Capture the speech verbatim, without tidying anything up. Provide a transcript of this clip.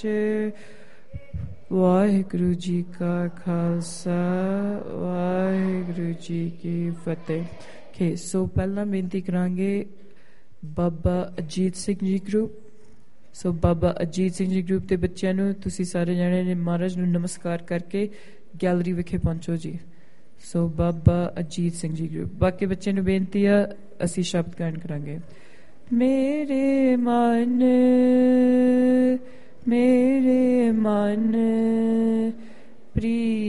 ਵਾਹਿਗੁਰੂ ਜੀ ਕਾ ਖਾਲਸਾ ਵਾਹਿਗੁਰੂ ਜੀ ਕੀ ਫਤਿਹ। okay, ਸੋ ਪਹਿਲਾਂ ਬੇਨਤੀ ਕਰਾਂਗੇ ਬਾਬਾ ਅਜੀਤ ਸਿੰਘ ਜੀ ਗਰੁੱਪ। ਸੋ ਬਾਬਾ ਅਜੀਤ ਸਿੰਘ ਜੀ ਗਰੁੱਪ ਦੇ ਬੱਚਿਆਂ ਨੂੰ ਤੁਸੀਂ ਸਾਰੇ ਜਣੇ ਨੇ ਮਹਾਰਾਜ ਨੂੰ ਨਮਸਕਾਰ ਕਰਕੇ ਗੈਲਰੀ ਵਿਖੇ ਪਹੁੰਚੋ ਜੀ। ਸੋ ਬਾਬਾ ਅਜੀਤ ਸਿੰਘ ਜੀ ਗਰੁੱਪ। ਬਾਕੀ ਬੱਚਿਆਂ ਨੂੰ ਬੇਨਤੀ ਆ ਅਸੀਂ ਸ਼ਬਦ ਗਾਇਨ ਕਰਾਂਗੇ। ਮੇਰੇ ਮਨ ਮੇਰੇ ਮਨ ਪ੍ਰੀ